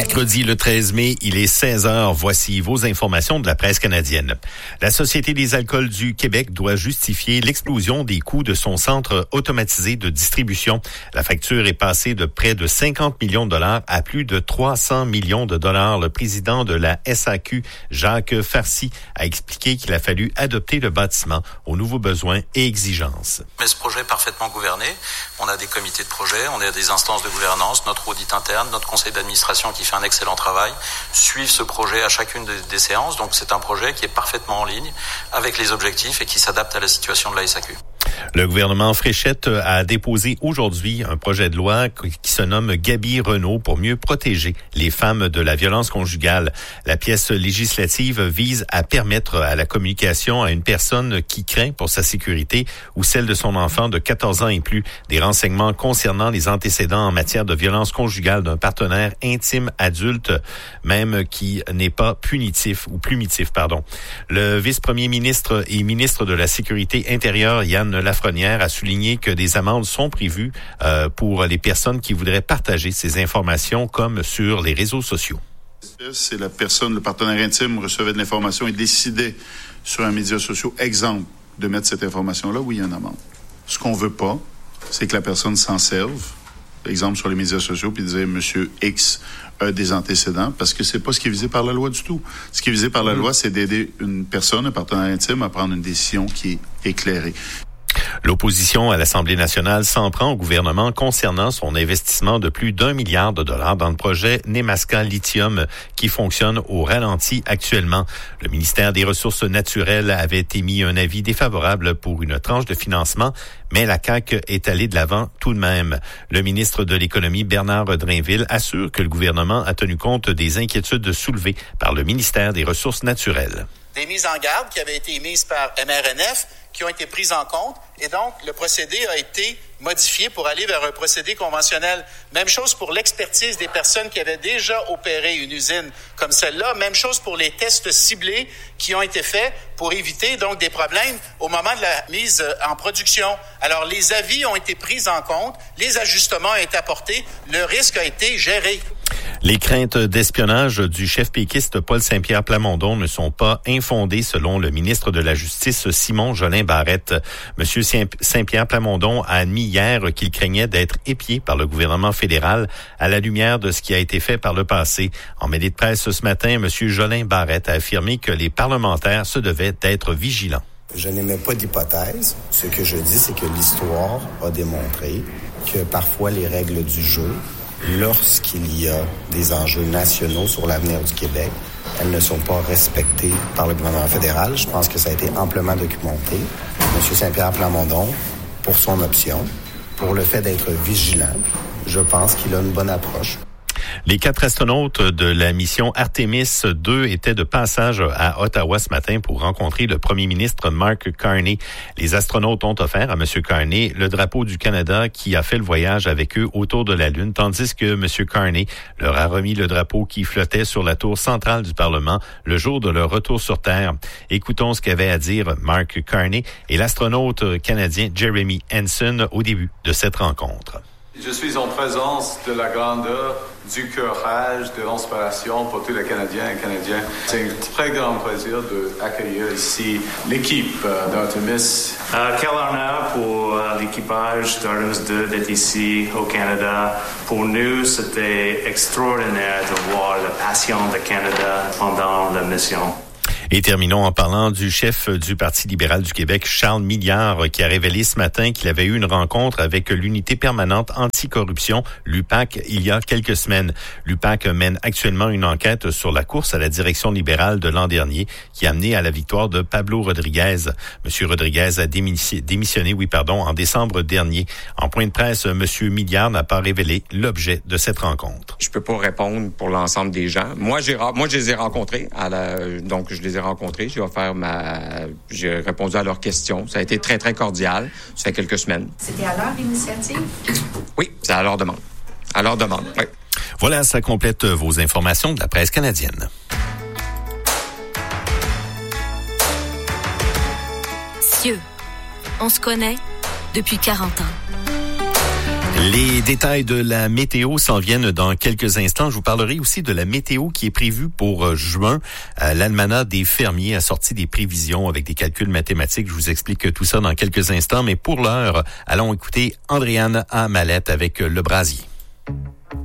Mercredi le 13 mai, il est 16h. Voici vos informations de la presse canadienne. La Société des alcools du Québec doit justifier l'explosion des coûts de son centre automatisé de distribution. La facture est passée de près de 50 millions de dollars à plus de 300 millions de dollars. Le président de la SAQ, Jacques Farcy, a expliqué qu'il a fallu adapter le bâtiment aux nouveaux besoins et exigences. Mais ce projet est parfaitement gouverné. On a des comités de projet, on a des instances de gouvernance, notre audit interne, notre conseil d'administration qui fait un excellent travail, suivent ce projet à chacune des séances. Donc c'est un projet qui est parfaitement en ligne avec les objectifs et qui s'adapte à la situation de la SAQ. Le gouvernement Fréchette a déposé aujourd'hui un projet de loi qui se nomme Gaby-Renault pour mieux protéger les femmes de la violence conjugale. La pièce législative vise à permettre à la communication à une personne qui craint pour sa sécurité ou celle de son enfant de 14 ans et plus des renseignements concernant les antécédents en matière de violence conjugale d'un partenaire intime adulte, même qui n'est pas punitif ou plumitif, Le vice-premier ministre et ministre de la Sécurité intérieure, Yann Lafrenière, a souligné que des amendes sont prévues pour les personnes qui voudraient partager ces informations comme sur les réseaux sociaux. Si la personne, le partenaire intime, recevait de l'information et décidait sur un média social, exemple, de mettre cette information-là, oui, il y a une amende. Ce qu'on veut pas, c'est que la personne s'en serve, exemple sur les médias sociaux, puis dire Monsieur X a des antécédents, parce que c'est pas ce qui est visé par la loi du tout. Ce qui est visé par la loi, c'est d'aider une personne, un partenaire intime, à prendre une décision qui est éclairée. L'opposition à l'Assemblée nationale s'en prend au gouvernement concernant son investissement de plus d'1 milliard de dollars dans le projet Nemaska Lithium qui fonctionne au ralenti actuellement. Le ministère des Ressources naturelles avait émis un avis défavorable pour une tranche de financement, mais la CAQ est allée de l'avant tout de même. Le ministre de l'Économie, Bernard Drainville, assure que le gouvernement a tenu compte des inquiétudes soulevées par le ministère des Ressources naturelles. Des mises en garde qui avaient été émises par MRNF, qui ont été prises en compte, et donc le procédé a été modifié pour aller vers un procédé conventionnel. Même chose pour l'expertise des personnes qui avaient déjà opéré une usine comme celle-là. Même chose pour les tests ciblés qui ont été faits pour éviter donc des problèmes au moment de la mise en production. Alors les avis ont été pris en compte, les ajustements ont été apportés, le risque a été géré. Les craintes d'espionnage du chef péquiste Paul Saint-Pierre Plamondon ne sont pas infondées selon le ministre de la Justice Simon Jolin Barrette. Monsieur Saint-Pierre Plamondon a admis hier qu'il craignait d'être épié par le gouvernement fédéral à la lumière de ce qui a été fait par le passé. En mêlée de presse ce matin, Monsieur Jolin Barrette a affirmé que les parlementaires se devaient d'être vigilants. Je n'émets pas d'hypothèse. Ce que je dis, c'est que l'histoire a démontré que parfois les règles du jeu, lorsqu'il y a des enjeux nationaux sur l'avenir du Québec, elles ne sont pas respectées par le gouvernement fédéral. Je pense que ça a été amplement documenté. M. Saint-Pierre Plamondon, pour son option, pour le fait d'être vigilant, je pense qu'il a une bonne approche. Les 4 astronautes de la mission Artemis 2 étaient de passage à Ottawa ce matin pour rencontrer le premier ministre Mark Carney. Les astronautes ont offert à M. Carney le drapeau du Canada qui a fait le voyage avec eux autour de la Lune, tandis que M. Carney leur a remis le drapeau qui flottait sur la tour centrale du Parlement le jour de leur retour sur Terre. Écoutons ce qu'avait à dire Mark Carney et l'astronaute canadien Jeremy Hansen au début de cette rencontre. Je suis en présence de la grandeur, du courage, de l'inspiration pour tous les Canadiens et Canadiennes. C'est un très grand plaisir d'accueillir ici l'équipe d'Artemis. Quel honneur pour l'équipage d'Artemis 2 d'être ici au Canada. Pour nous, c'était extraordinaire de voir la passion du Canada pendant la mission. Et terminons en parlant du chef du Parti libéral du Québec, Charles Milliard, qui a révélé ce matin qu'il avait eu une rencontre avec l'unité permanente anticorruption, l'UPAC, il y a quelques semaines. L'UPAC mène actuellement une enquête sur la course à la direction libérale de l'an dernier, qui a mené à la victoire de Pablo Rodriguez. Monsieur Rodriguez a démissionné, en décembre dernier. En point de presse, Monsieur Milliard n'a pas révélé l'objet de cette rencontre. Je peux pas répondre pour l'ensemble des gens. Moi, je les ai rencontrés. Donc, je les ai rencontrés. J'ai répondu à leurs questions. Ça a été très, très cordial. Ça fait quelques semaines. C'était à leur initiative? Oui, c'est à leur demande. À leur demande, oui. Voilà, ça complète vos informations de la presse canadienne. Cieux, on se connaît depuis 40 ans. Les détails de la météo s'en viennent dans quelques instants. Je vous parlerai aussi de la météo qui est prévue pour juin. L'Almanach des fermiers a sorti des prévisions avec des calculs mathématiques. Je vous explique tout ça dans quelques instants. Mais pour l'heure, allons écouter Andréane à Mallette avec Le Brasier.